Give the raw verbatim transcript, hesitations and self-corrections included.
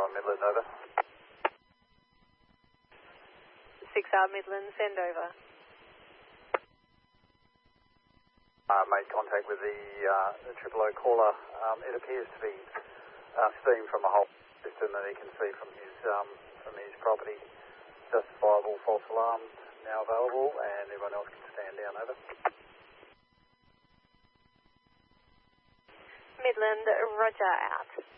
R Midland, over. six R Midland, send over. Uh, made contact with the, uh, the triple O caller. Um, it appears to be uh, steam from a whole system that he can see from his um, from his property. Justifiable false alarm now available, and everyone else can stand down, over. Midland, roger, out.